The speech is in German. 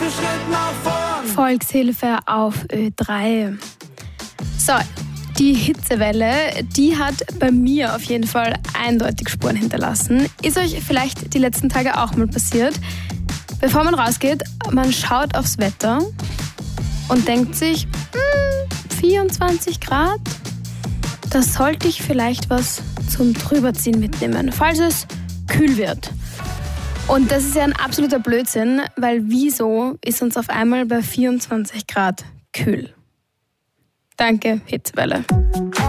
Schritt nach vorn. Volkshilfe auf Ö3. So, die Hitzewelle, die hat bei mir auf jeden Fall eindeutig Spuren hinterlassen. Ist euch vielleicht die letzten Tage auch mal passiert? Bevor man rausgeht, man schaut aufs Wetter und denkt sich, 24 Grad, da sollte ich vielleicht was zum Drüberziehen mitnehmen, falls es kühl wird. Und das ist ja ein absoluter Blödsinn, weil wieso ist uns auf einmal bei 24 Grad kühl? Danke, Hitzewelle.